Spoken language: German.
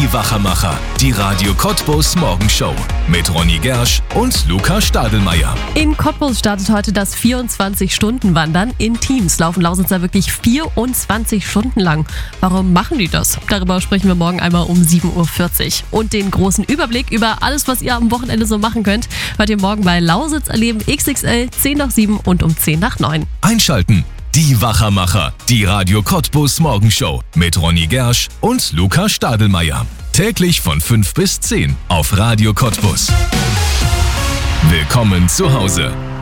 Die Wachermacher, die Radio Cottbus Morgenshow mit Ronny Gersch und Luca Stadelmeier. In Cottbus startet heute das 24-Stunden-Wandern. In Teams laufen Lausitzer wirklich 24 Stunden lang. Warum machen die das? Darüber sprechen wir morgen einmal um 7.40 Uhr. Und den großen Überblick über alles, was ihr am Wochenende so machen könnt, hört ihr morgen bei Lausitz erleben XXL 10 nach 7 und um 10 nach 9. Einschalten. Die Wachermacher, die Radio Cottbus Morgenshow mit Ronny Gersch und Luca Stadelmeier. Täglich von 5 bis 10 auf Radio Cottbus. Willkommen zu Hause.